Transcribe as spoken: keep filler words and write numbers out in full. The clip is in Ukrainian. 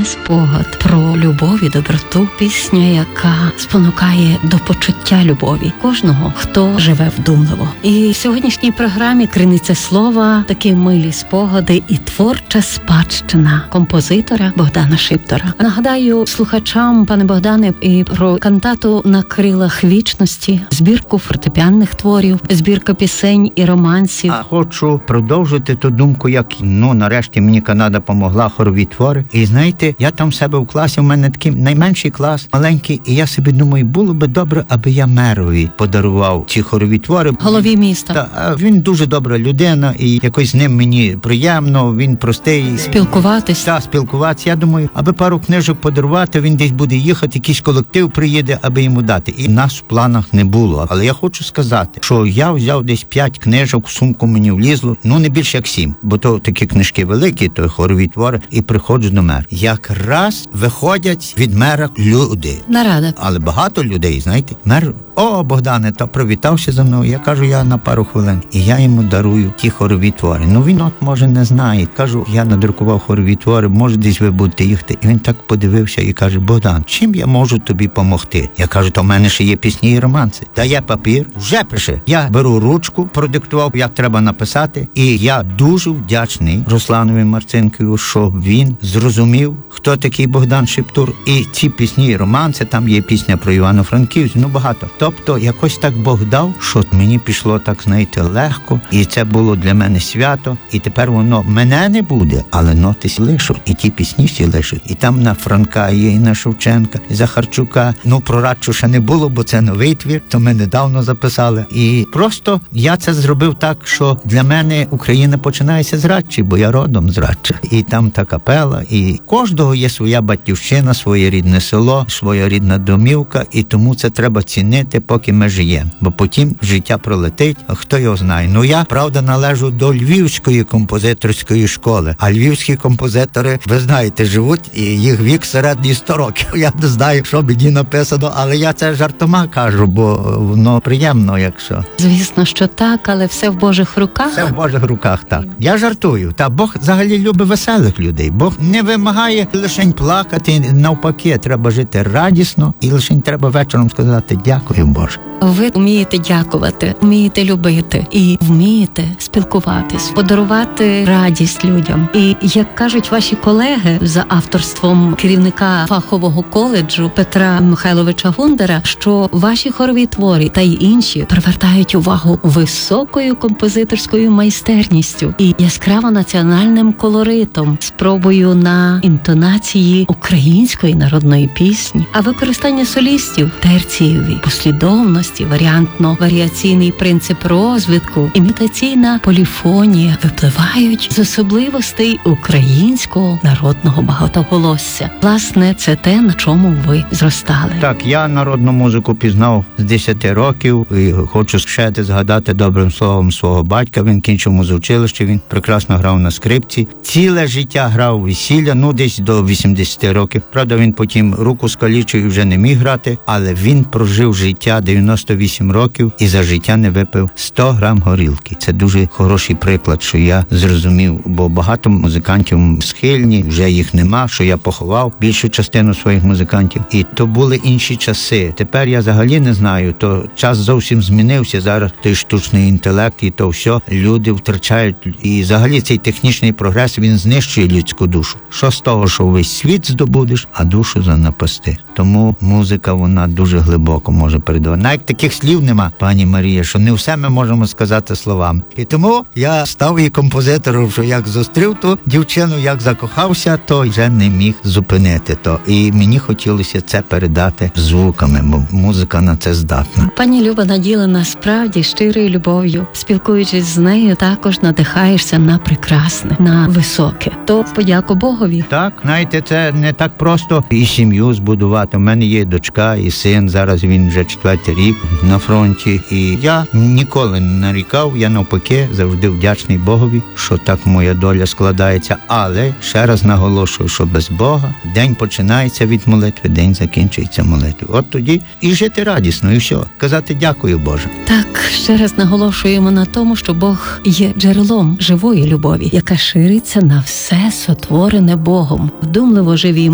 спогад про любов і доброту, пісня, яка спонукає до почуття любові кожного, хто живе вдумливо. І в сьогоднішній програмі «Криниця слова» такі милі спогади і творча спадщина композитора Богдана Шиптора. Нагадаю слухачам, пане Богдане, і про кантату «На крилах вічності», збірку фортепіанних творів, збірка пісень і романсів. А хочу продовжити ту думку, як, ну, нарешті мені Канада помогла, хорові твори. І знаєте, я там в себе в класі, в мене такий найменший клас, маленький, і я собі думаю, було би добре, аби я мерові подарував ці хорові твори. Голові міста. Та, він дуже добра людина, і якось з ним мені приємно, він простий. Спілкуватись. Так, спілкуватися. Я думаю, аби пару книжок подарувати, він десь буде їхати, якийсь колектив приїде, аби йому дати. І в нас в планах не було. Але я хочу сказати, що я взяв десь п'ять книжок, в сумку мені влізло, ну не більше як сім, бо то такі книжки великі, то хорові твори, і приходжу до мера. Якраз виходять від мера люди. Нарада. Але багато людей, знаєте, мер, о, Богдане, то привітався за мною. Я кажу, я на пару хвилин. І я йому дарую ті хорові твори. Ну він от, може, не знає. Кажу, я надрукував хорові твори, може десь ви будете їхати. І він так подивився і каже, Богдан, чим я можу тобі помогти? Я кажу, то в мене ще є пісні і романси. Дає папір, вже пише. Я беру ручку, продиктував, як треба написати. І я дуже вдячний Русланові Марцинкові, що він зрозумів, хто такий Богдан Шиптор. І ці пісні і романси, там є пісня про Івано-Франківськ, ну багато. Тобто якось так Бог дав, що мені пішло так, знаєте, легко. І це було для мене свято. І тепер воно мене не буде, але ноти лишу. І ті пісні всі лишу. І там на Франка є, і на Шевченка, і Захарчука. Ну, про Радчу ще не було, бо це новий твір, то ми недавно записали. І просто я це зробив так, що для мене Україна починається з Радчі, бо я родом з Радча. І там та капела, і кожного є своя батьківщина, своє рідне село, своя рідна домівка, і тому це треба цінити, поки ми живемо. Бо потім життя пролетить, а хто його знає. Ну, я, правда, належу до Львівської композиторської школи, а львівські композитори, ви знаєте, живуть, і їх вік середній сто років. Я не знаю, що мені написано, але я це жартома кажу, бо воно приємно, якщо. Звісно, що так, але все в Божих руках. Все в Божих руках, так. Я жартую. Та Бог взагалі любить веселих людей. Бог не вимагає лише плакати, навпаки, треба жити радісно, і лише треба вечором сказати дякую, Боже. Ви вмієте дякувати, вмієте любити і вмієте спілкуватись, подарувати радість людям. І, як кажуть ваші колеги за авторством керівника фахового коледжу Петра Михайловича Гундера, що ваші хорові твори та й інші привертають увагу високою композиторською майстерністю і яскраво національним колоритом, спробою на інтонації української народної пісні, а використання солістів терцієві, послідовності, варіантно-варіаційний принцип розвитку, імітаційна поліфонія випливають з особливостей українського народного багатоголосся. Власне, це те, на чому ви зростали. Так, я народну музику пізнав з десяти років, і хочу ще згадати добрим словом свого батька. Він кінчив музичилище, він прекрасно грав на скрипці. Ціле життя грав весілля, ну десь до вісімдесяти років. Правда, він потім руку скалічив і вже не міг грати, але він прожив життя дев'яносто вісім років і за життя не випив сто грам горілки. Це дуже хороший приклад, що я зрозумів, бо багато музикантів схильні, вже їх нема, що я поховав більшу частину своїх музикантів. І то були інші часи. Тепер я взагалі не знаю, то час зовсім змінився. Зараз той штучний інтелект і то все, люди втрачають. І взагалі цей технічний прогрес, він знищує людську душу. Що з того, що весь світ здобудеш, а душу занапасти. Тому музика, вона дуже глибоко може передавати. Навіть таких слів нема, пані Марія, що не все ми можемо сказати словами. І тому я став і композитором, що як зустрів ту дівчину, як закохався, то вже не міг зупинити то. І мені хотілося це передати звуками, бо музика на це здатна. Пані Люба наділена справді щирою любов'ю. Спілкуючись з нею, також надихаєшся на прекрасне, на високе. То подяку Богові. Так, знаєте, це не так просто і сім'ю збудувати. У мене є дочка і син, зараз він вже четвертий рік на фронті. І я ніколи не нарікав, я навпаки завжди вдячний Богові, що так моя доля складається. Але ще раз наголошую, що без Бога день починається від молитви, день закінчується молитвою. От тоді і жити радісно, і все. Казати дякую, Боже. Так, ще раз наголошуємо на тому, що Бог є джерелом живої любові, яка шириться на все сотворене Богом. Вдумливо живі